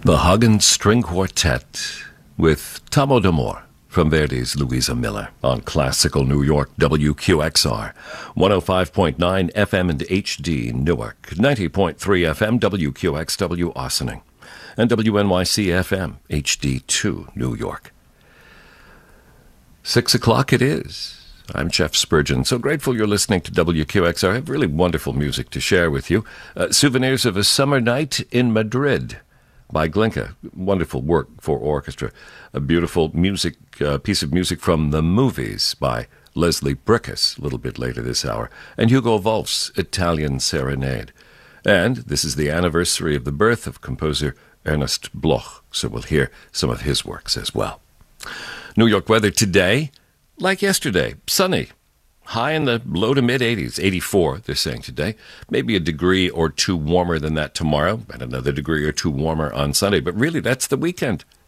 The Hagen String Quartet with Tomo d'Amore from Verdi's Louisa Miller on Classical New York WQXR, 105.9 FM and HD Newark, 90.3 FM WQXW Ossining, and WNYC FM HD2 New York. 6 o'clock it is. I'm Jeff Spurgeon. So grateful you're listening to WQXR. I have really wonderful music to share with you. Souvenirs of a Summer Night in Madrid by Glinka. Wonderful work for orchestra. A beautiful music piece of music from the movies by Leslie Bricusse, a little bit later this hour, and Hugo Wolf's Italian Serenade. And this is the anniversary of the birth of composer Ernst Bloch, so we'll hear some of his works as well. New York weather today, like yesterday, sunny. High in the low to mid-80s, 84, they're saying today. Maybe a degree or two warmer than that tomorrow, and another degree or two warmer on Sunday. But really, that's the weekend.